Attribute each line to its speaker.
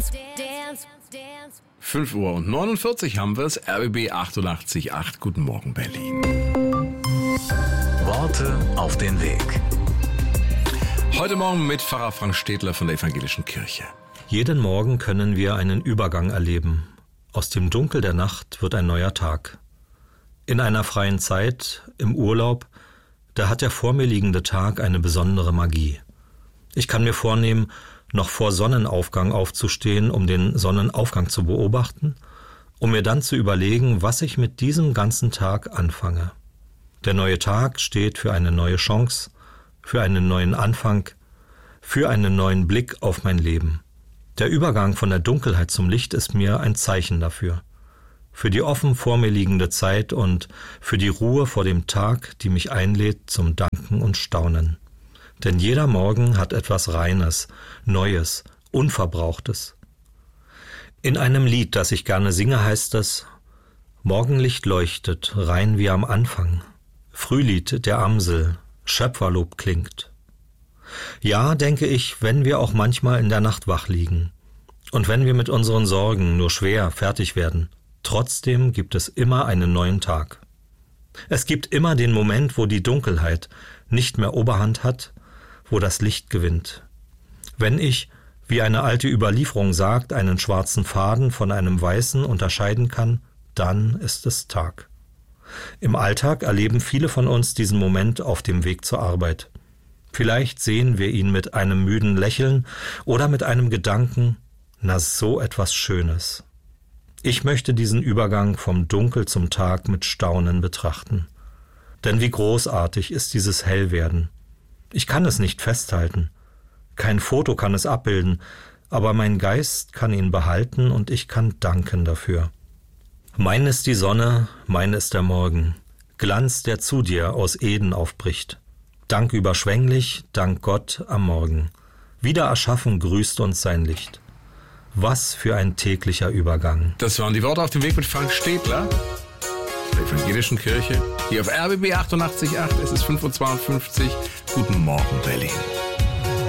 Speaker 1: 5:49 haben wir es. RBB 88.8. Guten Morgen, Berlin.
Speaker 2: Worte auf den Weg.
Speaker 1: Heute Morgen mit Pfarrer Frank Städtler von der Evangelischen Kirche.
Speaker 3: Jeden Morgen können wir einen Übergang erleben. Aus dem Dunkel der Nacht wird ein neuer Tag. In einer freien Zeit, im Urlaub, da hat der vor mir liegende Tag eine besondere Magie. Ich kann mir vornehmen, noch vor Sonnenaufgang aufzustehen, um den Sonnenaufgang zu beobachten, um mir dann zu überlegen, was ich mit diesem ganzen Tag anfange. Der neue Tag steht für eine neue Chance, für einen neuen Anfang, für einen neuen Blick auf mein Leben. Der Übergang von der Dunkelheit zum Licht ist mir ein Zeichen dafür. Für die offen vor mir liegende Zeit und für die Ruhe vor dem Tag, die mich einlädt zum Danken und Staunen. Denn jeder Morgen hat etwas Reines, Neues, Unverbrauchtes. In einem Lied, das ich gerne singe, heißt es: Morgenlicht leuchtet, rein wie am Anfang. Frühlied der Amsel, Schöpferlob klingt. Ja, denke ich, wenn wir auch manchmal in der Nacht wach liegen und wenn wir mit unseren Sorgen nur schwer fertig werden, trotzdem gibt es immer einen neuen Tag. Es gibt immer den Moment, wo die Dunkelheit nicht mehr Oberhand hat, wo das Licht gewinnt. Wenn ich, wie eine alte Überlieferung sagt, einen schwarzen Faden von einem weißen unterscheiden kann, dann ist es Tag. Im Alltag erleben viele von uns diesen Moment auf dem Weg zur Arbeit. Vielleicht sehen wir ihn mit einem müden Lächeln oder mit einem Gedanken, na so etwas Schönes. Ich möchte diesen Übergang vom Dunkel zum Tag mit Staunen betrachten. Denn wie großartig ist dieses Hellwerden. Ich kann es nicht festhalten. Kein Foto kann es abbilden, aber mein Geist kann ihn behalten und ich kann danken dafür. Mein ist die Sonne, mein ist der Morgen, Glanz, der zu dir aus Eden aufbricht. Dank überschwänglich, dank Gott am Morgen. Wieder erschaffen grüßt uns sein Licht. Was für ein täglicher Übergang.
Speaker 1: Das waren die Worte auf dem Weg mit Frank Städtler der Evangelischen Kirche. Hier auf RBB 88.8. Es ist 5:52 Uhr. Guten Morgen, Berlin.